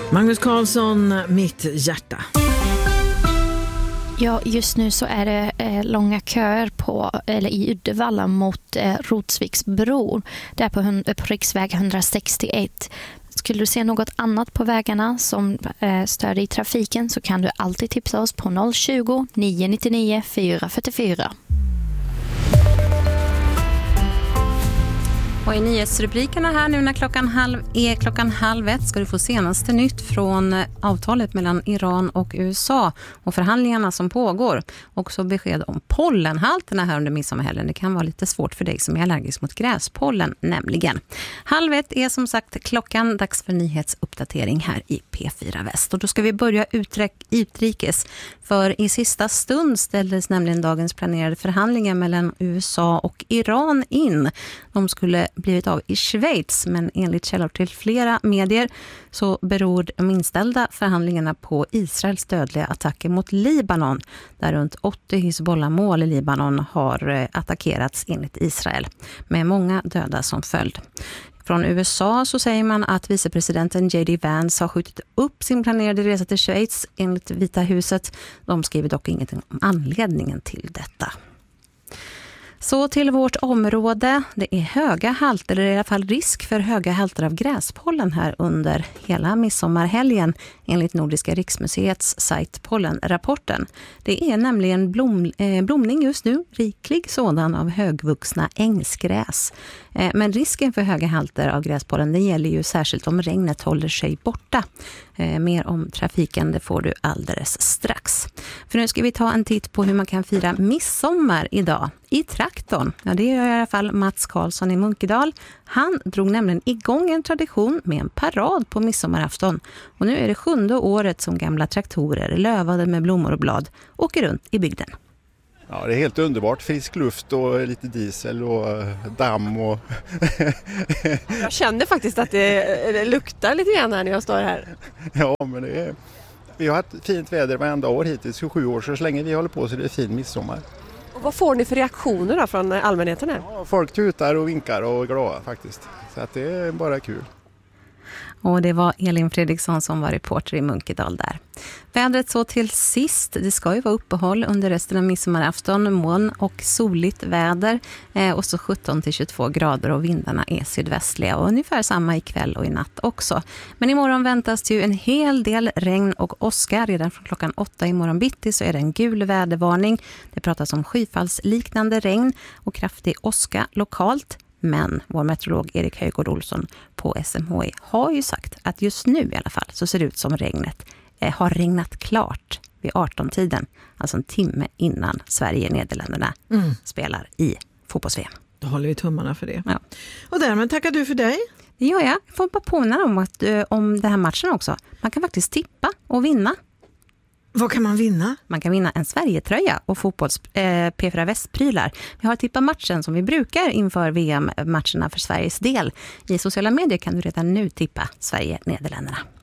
Magnus Carlsson, Mitt hjärta. Ja, just nu så är det långa köer i Uddevalla mot Rotsviksbro. Där på riksväg 161. Skulle du se något annat på vägarna som stör i trafiken så kan du alltid tipsa oss på 020-999 444. Och i nyhetsrubrikerna här nu när klockan 12:30 ska du få senaste nytt från avtalet mellan Iran och USA och förhandlingarna som pågår. Också besked om pollenhalterna här under midsommarhelgen. Det kan vara lite svårt för dig som är allergisk mot gräspollen nämligen. 12:30 är som sagt klockan, dags för nyhetsuppdatering här i P4 Väst. Och då ska vi börja utrikes. För i sista stund ställdes nämligen dagens planerade förhandlingar mellan USA och Iran in. De skulle blivit av i Schweiz, men enligt källor till flera medier så beror de inställda förhandlingarna på Israels dödliga attacker mot Libanon, där runt 80 Hizbollah-mål i Libanon har attackerats enligt Israel, med många döda som följd. Från USA så säger man att vicepresidenten J.D. Vance har skjutit upp sin planerade resa till Schweiz enligt Vita huset. De skriver dock ingenting om anledningen till detta. Så till vårt område. Det är höga halter, eller i alla fall risk för höga halter av gräspollen här under hela midsommarhelgen enligt Nordiska riksmuseets sajt Pollenrapporten. Det är nämligen blomning just nu, riklig sådan av högvuxna ängsgräs. Men risken för höga halter av gräspollen det gäller ju särskilt om regnet håller sig borta. Mer om trafiken det får du alldeles strax. För nu ska vi ta en titt på hur man kan fira midsommar idag i traktorn. Ja, det gör i alla fall Mats Karlsson i Munkedal. Han drog nämligen igång en tradition med en parad på midsommarafton. Och nu är det 7:e året som gamla traktorer lövade med blommor och blad åker runt i bygden. Ja, det är helt underbart. Frisk luft och lite diesel och damm. Och Jag känner faktiskt att det luktar lite grann när jag står här. Ja, men vi har haft fint väder varenda år hittills, 27 år, så länge vi håller på så det är fin midsommar. Och vad får ni för reaktioner då från allmänheten här? Ja, folk tutar och vinkar och är glada faktiskt. Så att det är bara kul. Och det var Elin Fredriksson som var reporter i Munkedal där. Vädret så till sist. Det ska ju vara uppehåll under resten av midsommarafton. Moln och soligt väder. Och så 17-22 grader och vindarna är sydvästliga. Och ungefär samma ikväll och i natt också. Men imorgon väntas ju en hel del regn och åska. Redan från klockan 8 imorgon bitti så är det en gul vädervarning. Det pratas om skyfallsliknande regn och kraftig åska lokalt. Men vår meteorolog Erik Höjgård Olsson på SMHI har ju sagt att just nu i alla fall så ser det ut som regnet har regnat klart vid 18-tiden. Alltså en timme innan Sverige och Nederländerna spelar i fotbolls-VM. Då håller vi tummarna för det. Ja. Och därmed tackar du för dig. Det gör jag. Jag får bara påminna om den här matchen också. Man kan faktiskt tippa och vinna. Vad kan man vinna? Man kan vinna en Sverigetröja och fotbolls P4 Väst-prylar. Vi har tippat matchen som vi brukar inför VM-matcherna för Sveriges del. I sociala medier kan du redan nu tippa Sverige-Nederländerna.